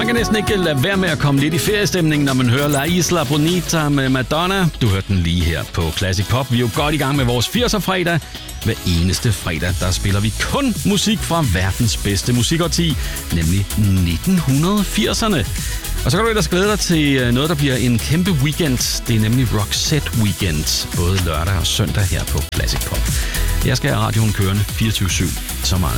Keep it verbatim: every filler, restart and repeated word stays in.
kan næsten ikke lade være med at komme lidt i feriestemning, når man hører La Isla Bonita med Madonna. Du hørte den lige her på Classic Pop. Vi er jo godt i gang med vores firser-fredag. Hver eneste fredag, der spiller vi kun musik fra verdens bedste musikårti, nemlig nitten firserne. Og så kan du ellers glæde dig til noget, der bliver en kæmpe weekend. Det er nemlig Roxette Weekend, både lørdag og søndag her på Classic Pop. Jeg skal have radioen kørende fireogtyve syv, så meget